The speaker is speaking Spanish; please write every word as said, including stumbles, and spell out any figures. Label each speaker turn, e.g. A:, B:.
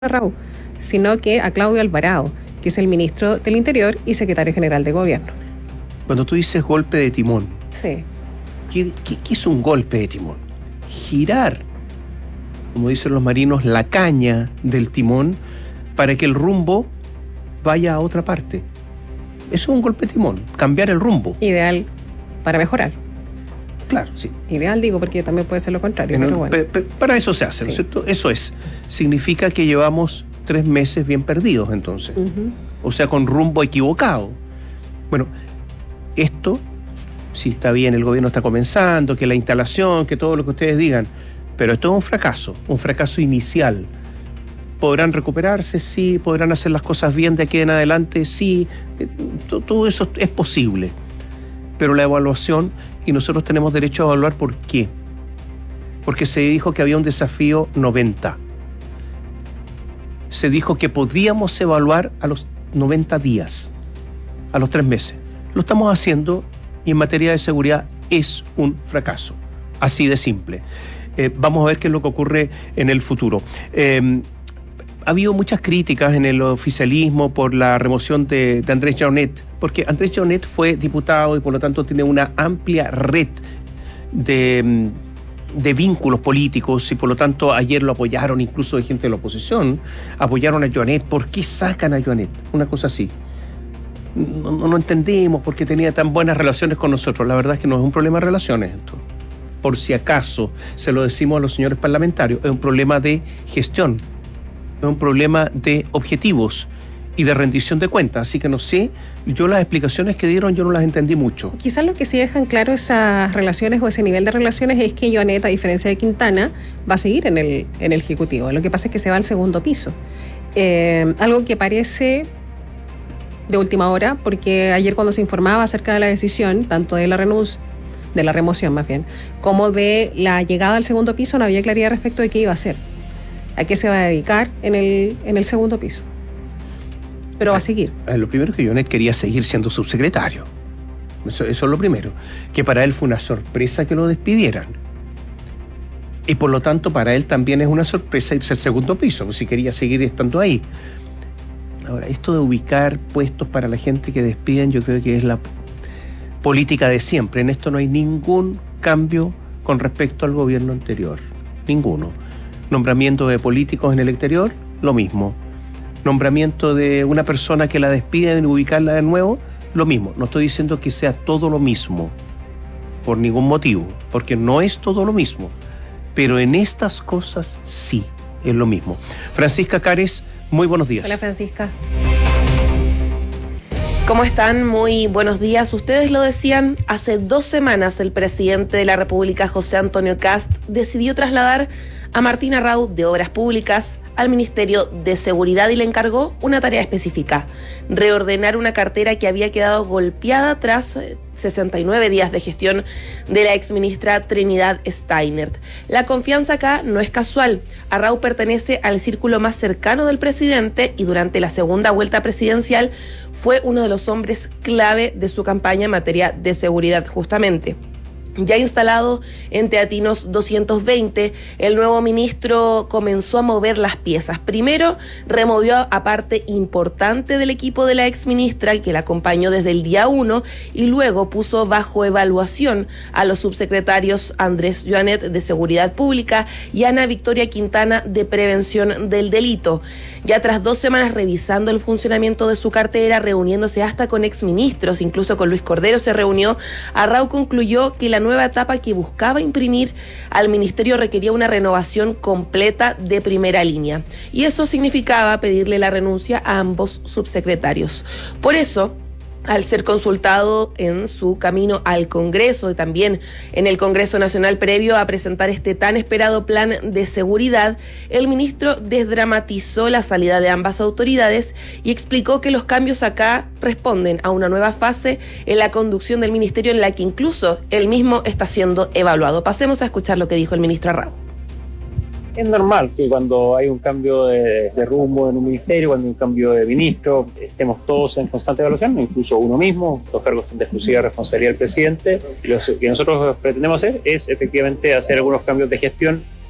A: Raúl, sino que a Claudio Alvarado, que es el ministro del Interior y secretario general de Gobierno.
B: Cuando tú dices golpe de timón,
A: sí.
B: ¿qué, qué, qué es un golpe de timón? Girar, como dicen los marinos, la caña del timón para que el rumbo vaya a otra parte. Eso es un golpe de timón, cambiar el rumbo.
A: Ideal para mejorar.
B: Claro, sí.
A: Ideal digo, porque también puede ser lo contrario.
B: Pero,
A: pero bueno.
B: pe, pe, para eso se hace, ¿no es cierto? Eso es. Significa que llevamos tres meses bien perdidos, entonces. Uh-huh. O sea, con rumbo equivocado. Bueno, esto, sí está bien, el gobierno está comenzando, que la instalación, que todo lo que ustedes digan, pero esto es un fracaso, un fracaso inicial. ¿Podrán recuperarse? Sí. ¿Podrán hacer las cosas bien de aquí en adelante? Sí. Todo eso es posible. Pero la evaluación, y nosotros tenemos derecho a evaluar por qué. Porque se dijo que había un desafío noventa. Se dijo que podíamos evaluar a los noventa días, a los tres meses. Lo estamos haciendo y en materia de seguridad es un fracaso. Así de simple. Eh, vamos a ver qué es lo que ocurre en el futuro. Eh, Ha habido muchas críticas en el oficialismo por la remoción de, de Andrés Jaunet, porque Andrés Jaunet fue diputado y por lo tanto tiene una amplia red de, de vínculos políticos y por lo tanto ayer lo apoyaron incluso de gente de la oposición, apoyaron a Jaunet. ¿Por qué sacan a Jaunet? Una cosa así. No, no, no entendimos por qué tenía tan buenas relaciones con nosotros. La verdad es que no es un problema de relaciones esto. Por si acaso se lo decimos a los señores parlamentarios, es un problema de gestión. Es un problema de objetivos y de rendición de cuentas. Así que no sé, yo las explicaciones que dieron yo no las entendí mucho.
A: Quizás lo que sí dejan claro esas relaciones o ese nivel de relaciones es que Jaunet, a diferencia de Quintana, va a seguir en el, en el Ejecutivo. Lo que pasa es que se va al segundo piso. Eh, algo que parece de última hora, porque ayer cuando se informaba acerca de la decisión, tanto de la renuncia, de la remoción más bien, como de la llegada al segundo piso, no había claridad respecto de qué iba a hacer. ¿A qué se va a dedicar en el, en el segundo piso? Pero va a seguir.
B: Lo primero es que Jaunet quería seguir siendo subsecretario. Eso, eso es lo primero. Que para él fue una sorpresa que lo despidieran. Y por lo tanto para él también es una sorpresa irse al segundo piso, si quería seguir estando ahí. Ahora, esto de ubicar puestos para la gente que despiden, yo creo que es la política de siempre. En esto no hay ningún cambio con respecto al gobierno anterior. Ninguno. Nombramiento de políticos en el exterior, lo mismo. Nombramiento de una persona que la despiden y ubicarla de nuevo, lo mismo. No estoy diciendo que sea todo lo mismo, por ningún motivo, porque no es todo lo mismo. Pero en estas cosas sí es lo mismo. Francisca Cares, muy buenos días.
A: Hola, Francisca.
C: ¿Cómo están? Muy buenos días. Ustedes lo decían, hace dos semanas el presidente de la República, José Antonio Kast, decidió trasladar a Martín Arrau de Obras Públicas al Ministerio de Seguridad y le encargó una tarea específica: reordenar una cartera que había quedado golpeada tras sesenta y nueve días de gestión de la exministra Trinidad Steinert. La confianza acá no es casual. Arrau pertenece al círculo más cercano del presidente y durante la segunda vuelta presidencial fue uno de los hombres clave de su campaña en materia de seguridad, justamente. Ya instalado en Teatinos doscientos veinte, el nuevo ministro comenzó a mover las piezas. Primero, removió a parte importante del equipo de la exministra, que la acompañó desde el día uno, y luego puso bajo evaluación a los subsecretarios Andrés Jaunet de Seguridad Pública y Ana Victoria Quintana de Prevención del Delito. Ya tras dos semanas revisando el funcionamiento de su cartera, reuniéndose hasta con exministros, incluso con Luis Cordero se reunió, Arrau concluyó que la nueva etapa que buscaba imprimir al ministerio requería una renovación completa de primera línea. Y eso significaba pedirle la renuncia a ambos subsecretarios. Por eso, al ser consultado en su camino al Congreso y también en el Congreso Nacional previo a presentar este tan esperado plan de seguridad, el ministro desdramatizó la salida de ambas autoridades y explicó que los cambios acá responden a una nueva fase en la conducción del ministerio en la que incluso él mismo está siendo evaluado. Pasemos a escuchar lo que dijo el ministro Arrau.
D: Es normal que cuando hay un cambio de, de rumbo en un ministerio, cuando hay un cambio de ministro, estemos todos en constante evaluación, incluso uno mismo. Los cargos son de exclusiva responsabilidad del presidente. Lo que nosotros pretendemos hacer es efectivamente hacer algunos cambios de gestión